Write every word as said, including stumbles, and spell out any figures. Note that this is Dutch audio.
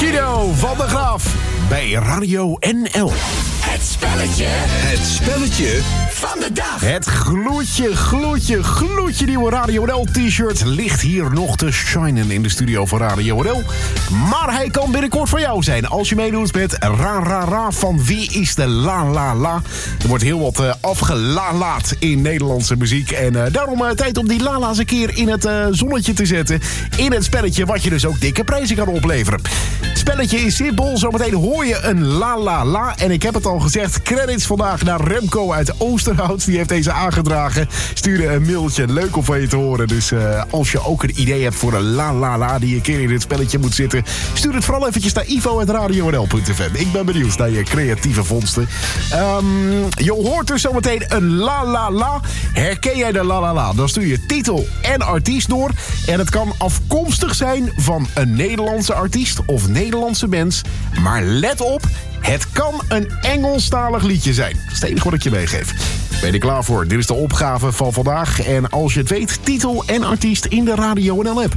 Kido van de Graaf bij Radio N L. Het spelletje. Het spelletje van de dag. Het gloedje, gloedje, gloedje nieuwe Radio N L t-shirt ligt hier nog te shinen in de studio van Radio N L. Maar hij kan binnenkort voor jou zijn als je meedoet met Ra Ra Ra van Wie is de La La La. Er wordt heel wat uh, afgelalaat in Nederlandse muziek. En uh, daarom uh, tijd om die lala's een keer in het uh, zonnetje te zetten. In het spelletje wat je dus ook dikke prijzen kan opleveren. Het spelletje is simpel. Zometeen hoor je een La La La. En ik heb het al gezegd, credits vandaag naar Remco uit Oosterhout. Die heeft deze aangedragen. Stuurde een mailtje. Leuk om van je te horen. Dus uh, als je ook een idee hebt voor een La La La die een keer in dit spelletje moet zitten, stuur het vooral eventjes naar ivo at radio n l punt f m. Ik ben benieuwd naar je creatieve vondsten. Um, je hoort dus zometeen een La La La. Herken jij de La La La? Dan stuur je titel en artiest door. En het kan afkomstig zijn van een Nederlandse artiest of Nederlandse mens. Maar let op, het kan een Engelstalig liedje zijn. Dat is het enige wat ik je meegeef. Ben je er klaar voor? Dit is de opgave van vandaag. En als je het weet, titel en artiest in de Radio N L app.